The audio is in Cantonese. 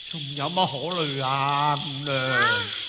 仲有乜可慮啊，姑娘？